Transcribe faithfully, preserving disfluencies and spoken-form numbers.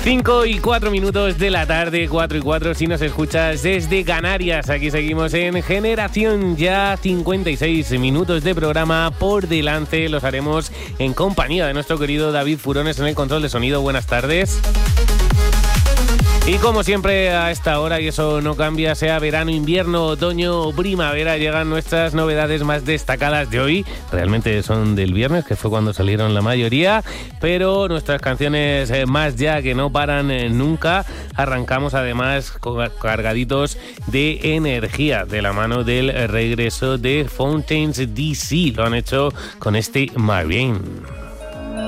cinco y cuatro minutos de la tarde, cuatro y cuatro si nos escuchas desde Canarias. Aquí seguimos en Generación Ya, cincuenta y seis minutos de programa por delante. Los haremos en compañía de nuestro querido David Furones en el control de sonido. Buenas tardes. Y como siempre a esta hora, y eso no cambia, sea verano, invierno, otoño o primavera, llegan nuestras novedades más destacadas de hoy. Realmente son del viernes, que fue cuando salieron la mayoría, pero nuestras canciones más ya que no paran nunca. Arrancamos además cargaditos de energía de la mano del regreso de Fountains D C. Lo han hecho con este Marine.